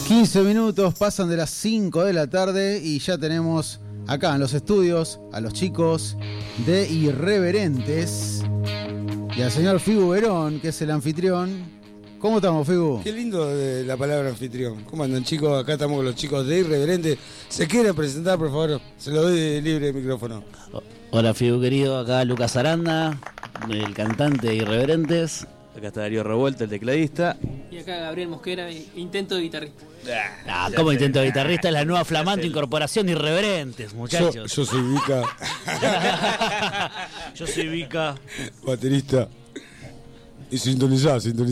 15 minutos pasan de las 5 de la tarde y ya tenemos acá en los estudios a los chicos de Irreverentes y al señor Fibu Verón, que es el anfitrión. ¿Cómo estamos, Fibu? Qué lindo de la palabra anfitrión. ¿Cómo andan, chicos? Acá estamos con los chicos de Irreverentes. ¿Se quieren presentar, por favor? Se lo doy de libre micrófono. Hola, Fibu querido. Acá Lucas Aranda, el cantante de Irreverentes. Acá está Darío Revuelta, el tecladista. Y acá Gabriel Mosquera, intento de guitarrista. ¿Cómo intento de guitarrista? Es la nueva flamante incorporación de Irreverentes, muchachos. Yo soy Vika. Yo soy Vika. Baterista. Y sintonizá.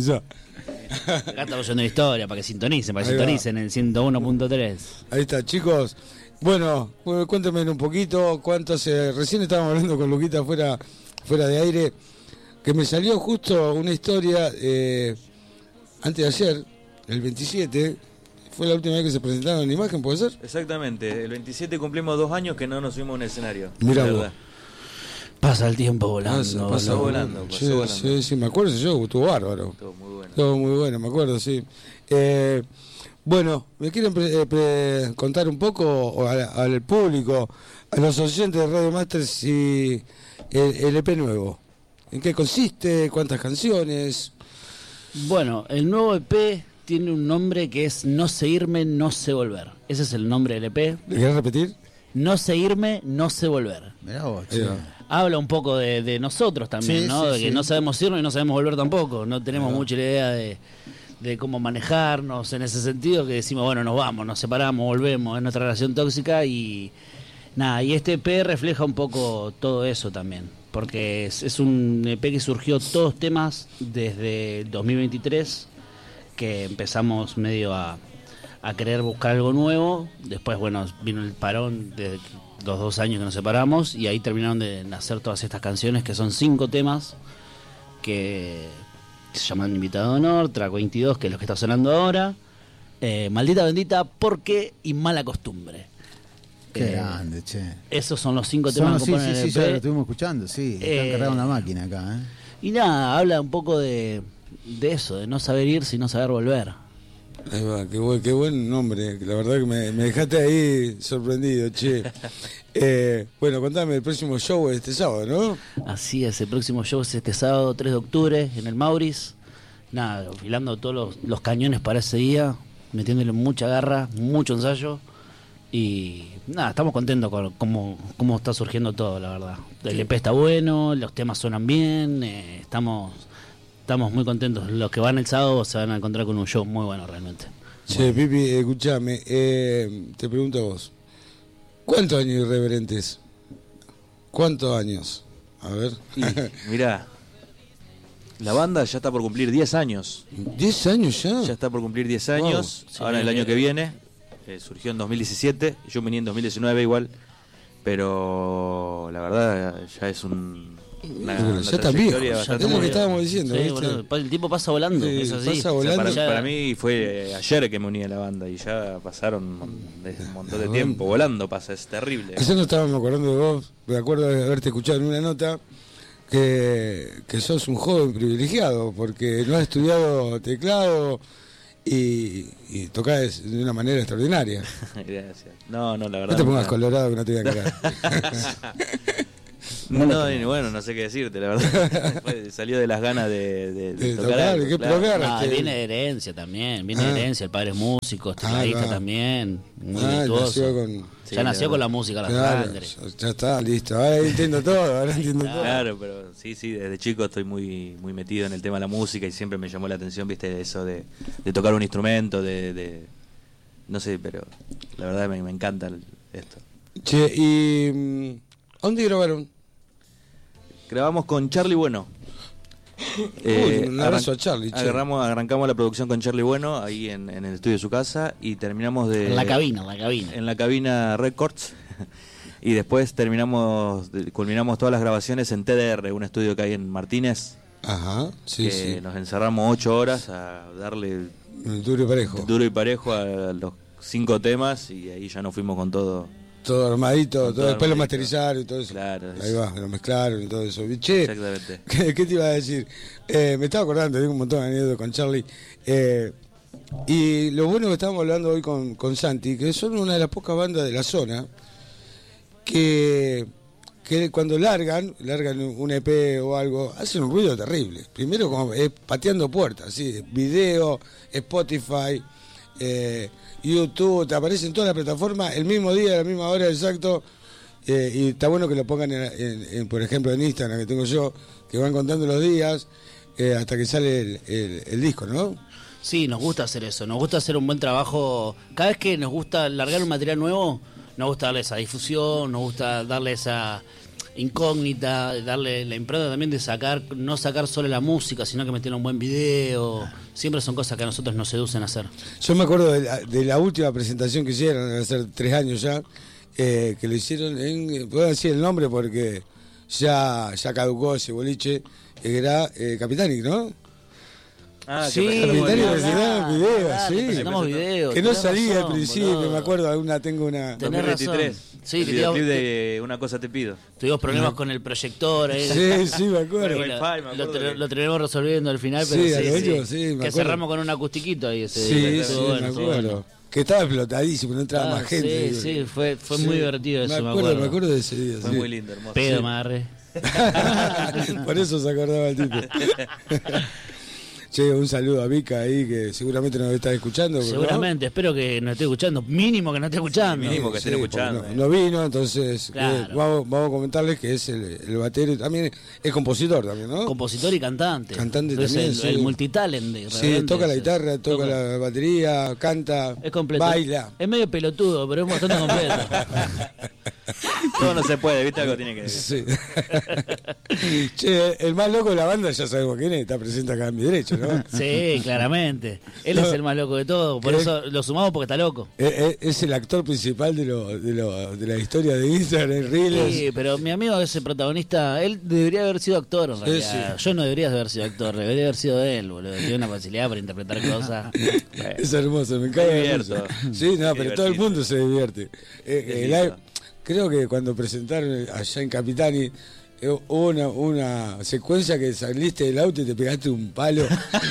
Acá estamos yendo de historia para que sintonicen, en el 101.3. Ahí está, chicos. Bueno, cuéntenme un poquito cuántos. Recién estábamos hablando con Luquita fuera de aire, que me salió justo una historia antes de ayer, el 27. Fue la última vez que se presentaron en imagen, ¿puede ser? Exactamente, el 27 cumplimos 2 años que no nos subimos a un escenario. Mirá vos. Pasa el tiempo volando. Pasa volando. Sí, me acuerdo ese show, estuvo bárbaro. Estuvo muy bueno, me acuerdo, sí. Bueno, ¿me quieren contar un poco al público, a los oyentes de Radio Master, si el EP nuevo? ¿En qué consiste? ¿Cuántas canciones? Bueno, el nuevo EP tiene un nombre que es No sé irme, no sé volver. Ese es el nombre del EP. ¿Le querés repetir? No sé irme, no sé volver. Mirá vos, Habla un poco de nosotros también, sí, ¿no? Sí, de que no sabemos irnos y no sabemos volver tampoco. No tenemos mucha idea de cómo manejarnos en ese sentido, que decimos, bueno, nos vamos, nos separamos, volvemos, es nuestra relación tóxica y nada, y este EP refleja un poco todo eso también, porque es un EP que surgió todos temas desde el 2023, que empezamos medio a querer buscar algo nuevo. Después, bueno, vino el parón de los 2 años que nos separamos y ahí terminaron de nacer todas estas canciones, que son 5 temas que se llaman Invitado de Honor, Track 22, que es lo que está sonando ahora, Maldita Bendita, ¿Por qué? Y Mala Costumbre. Qué grande, che. Esos son los 5 temas que componen el EP. Sí, ya lo estuvimos escuchando, sí. Están cargando la máquina acá, Y nada, habla un poco de eso, de no saber ir sin no saber volver. Ahí va, qué buen nombre. La verdad que me dejaste ahí sorprendido, che. Bueno, contame, el próximo show es este sábado, ¿no? Así es, el próximo show es este sábado 3 de octubre en el Mauris. Nada, afilando todos los cañones para ese día, metiéndole mucha garra, mucho ensayo. Y nada, estamos contentos con cómo está surgiendo todo, la verdad. El EP está bueno, los temas suenan bien, estamos muy contentos. Los que van el sábado se van a encontrar con un show muy bueno realmente. Che, Pipi, escuchame, te pregunto a vos, ¿cuántos años Irreverentes? ¿Cuántos años? A ver. Mirá, la banda ya está por cumplir 10 años. ¿10 años ya? Ya está por cumplir 10 años, wow. Ahora el año que viene, surgió en 2017, yo venía en 2019 igual, pero la verdad ya es una ya está viejo, es lo que estábamos diciendo. Sí, ¿viste? bueno, el tiempo pasa volando, Sí, eso sí. pasa volando. O sea, para mí fue ayer que me uní a la banda y ya pasaron un montón de tiempo, volando pasa, es terrible. Eso no estábamos acordando de vos, me acuerdo de haberte escuchado en una nota que sos un joven privilegiado porque no has estudiado teclado y tocás de una manera extraordinaria. Gracias. No, la verdad. No te pongas colorado que no te voy a quedar. Bueno, no sé qué decirte, la verdad. Salió de las ganas de tocar algo, ¿qué claro. probar? Viene de herencia también, el padre es músico, tecladista también, muy virtuoso. Nació con la música a la sangre. Ya está, listo, ahora entiendo todo, todo. Claro, pero sí, desde chico estoy muy metido en el tema de la música y siempre me llamó la atención, viste, eso de tocar un instrumento, no sé, pero la verdad me encanta esto. Che, ¿y dónde grabaron? Grabamos con Charlie Bueno. Un abrazo a Charlie. Arrancamos la producción con Charlie Bueno ahí en el estudio de su casa y terminamos en la cabina. En la cabina Records. Y después culminamos todas las grabaciones en TDR, un estudio que hay en Martínez. Ajá, sí. Nos encerramos 8 horas a darle duro y parejo a los 5 temas y ahí ya nos fuimos con todo. Todo armadito, todo después lo masterizaron y todo eso. Claro. Ahí va, lo mezclaron y todo eso. Che, exactamente. ¿Qué te iba a decir? Me estaba acordando, tengo un montón de anécdotas con Charlie. Y lo bueno que estábamos hablando hoy con Santi, que son una de las pocas bandas de la zona que cuando largan un EP o algo, hacen un ruido terrible. Primero como pateando puertas, ¿sí? Video, Spotify, YouTube, te aparecen todas las plataformas el mismo día, a la misma hora exacto. Y está bueno que lo pongan por ejemplo en Instagram, que tengo yo, que van contando los días hasta que sale el disco, ¿no? Sí, nos gusta hacer eso, nos gusta hacer un buen trabajo. Cada vez que nos gusta largar un material nuevo, nos gusta darle esa difusión, nos gusta darle esa incógnita, darle la impronta también de no sacar solo la música, sino que meterle un buen video. Siempre son cosas que a nosotros nos seducen a hacer. Yo me acuerdo de la última presentación que hicieron, hace 3 años ya, que lo hicieron puedo decir el nombre porque ya caducó ese boliche, que era Capitanic, ¿no? Ah, Sí, que Capitanic bueno, presentaron videos, sí. presentamos videos. Que no tenés salía al razón, principio, boludo. me acuerdo, tengo una... Tenés 2023. razón. Sí, el que videoclip teníamos- de Una cosa te pido. Tuvimos problemas con el proyector. Sí, me acuerdo. Wi-Fi, me acuerdo que- Lo tenemos resolviendo al final, pero Sí, sí, a lo sí. hecho, sí, me Que acuerdo. cerramos con un acustiquito ahí ese Sí, día. sí, Estuvo bueno, me estuvo acuerdo. bueno. Que estaba explotadísimo, no entraba Ah, más gente. Sí, sí, fue Sí, muy divertido eso, me acuerdo. Me acuerdo de ese día. Fue sí. muy lindo, hermoso. Pedo Sí. me agarré. Por eso se acordaba el tipo. Che, un saludo a Vika ahí, que seguramente nos está escuchando. ¿no? Seguramente, espero que nos esté escuchando. Mínimo que nos esté escuchando. Mínimo que estén Sí, escuchando. porque no vino, entonces Claro. vamos a comentarles que es el batero y también es compositor también, ¿no? Compositor y cantante. Cantante Entonces, también, el, sí. el multitalent de Sí, Irreverentes toca la es- guitarra, toca la batería, canta, Es completo. baila. Es medio pelotudo, pero es bastante completo. Todo no se puede, ¿viste? Algo tiene que decir. Sí. Che, el más loco de la banda ya sabemos quién es, está presente acá a mi derecho, ¿no? Sí, claramente. Él es el más loco de todo. Por eso lo sumamos porque está loco. Es el actor principal de la historia de Instagram, Reels. Sí, pero mi amigo ese protagonista, él debería haber sido actor en realidad. Sí. Yo no debería haber sido actor, debería haber sido él, boludo. Tiene una facilidad para interpretar cosas. Es hermoso, me cae Me de divierto. risa. Sí, no, Qué pero todo el divertido. mundo se divierte. Creo que cuando presentaron allá en Capitani, hubo una secuencia que saliste del auto y te pegaste un palo.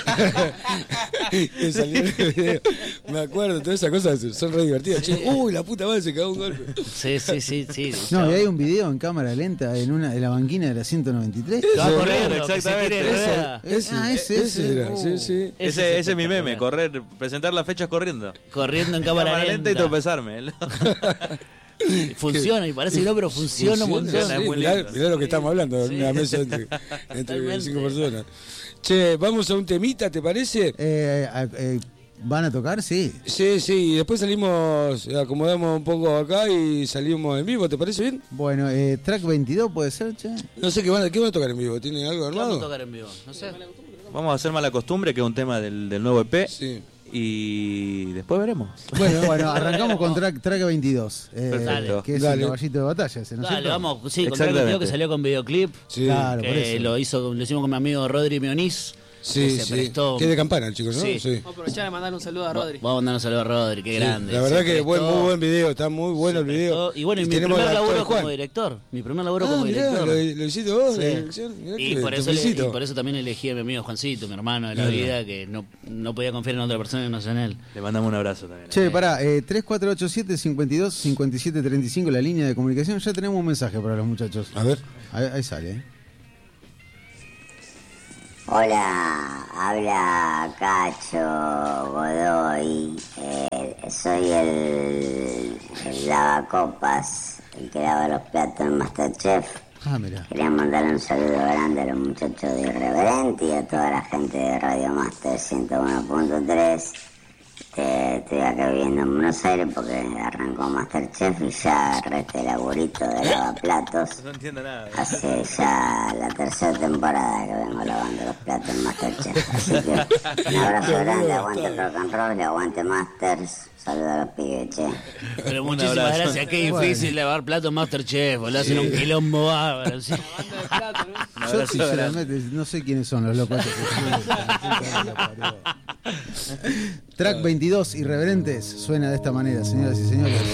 Que salió en el video. Me acuerdo, todas esas cosas son re divertidas. Che, uy, la puta madre se cagó un golpe. Sí. No, y hay un video en cámara lenta en la banquina de la 193. Va Eso, corriendo, que se exactamente. tire de rueda. Ese era, sí, sí. Ese es mi espectacular. meme, correr, presentar las fechas corriendo. Corriendo en cámara lenta. y tropezarme. Funciona, y parece que no, pero funciona un montón. funciona, es muy Mirá, lindo. mirá lo que estamos hablando, Sí. una mesa entre Totalmente. 5 personas. Che, vamos a un temita, ¿te parece? ¿Van a tocar? Sí. Sí, y después salimos, acomodamos un poco acá y salimos en vivo, ¿te parece bien? Bueno, track 22 puede ser, che. No sé qué van a tocar en vivo, ¿tienen algo ¿Qué vamos a armado? tocar en vivo? No sé. Vamos a hacer Mala Costumbre, que es un tema del nuevo EP. Sí. Y después veremos. Bueno, arrancamos con track 22. Perfecto. Que es Dale. el caballito de batalla ese, ¿no es Dale, cierto? vamos, sí, con Exactamente. el video que salió con videoclip. Sí, Claro, por Que eso. lo hicimos con mi amigo Rodri Mioniz. que sí, se sí. prestó. Que es de Campana, chicos, ¿no? Sí. Vamos a aprovechar de mandar un saludo a Rodri. Vamos a mandar un saludo a Rodri, qué Sí, grande. la verdad Se que prestó, muy buen video, está muy bueno el se video. prestó. Y bueno, y mi tenemos primer al actor laburo como Juan. director. Mi primer laburo Ah, como mirá, director. lo hiciste vos, Sí. la dirección. Mirá Y que por, te eso felicito. y por eso también elegí a mi amigo Juancito, mi hermano de la Claro. vida, que no podía confiar en otra persona que no sea en él. Le mandamos un abrazo también. Che, pará, 3487-52-5735, la línea de comunicación. Ya tenemos un mensaje para los muchachos. A ver. Ahí sale, Hola, habla Cacho Godoy, soy el lavacopas, el que lava los platos en Masterchef. Ah, mira. Quería mandar un saludo grande a los muchachos de Irreverente y a toda la gente de Radio Master 101.3. Estoy acá viviendo en Buenos Aires porque arrancó Masterchef y ya arresté el laburito de lavaplatos. No entiendo nada. Hace ya la tercera temporada que vengo lavando los platos en Masterchef. Así que un abrazo grande, aguante el rock and roll y aguante Masters. Saludos a los pibes, che. Pero Un muchísimas abrazo. gracias, qué difícil lavar platos Masterchef, boludo, hacen un quilombo bárbaro. ¿sí? Lavando el plato, ¿no? Un Yo abrazo sinceramente no sé quiénes son los locos. Track 22, Irreverentes, suena de esta manera, señoras y señores.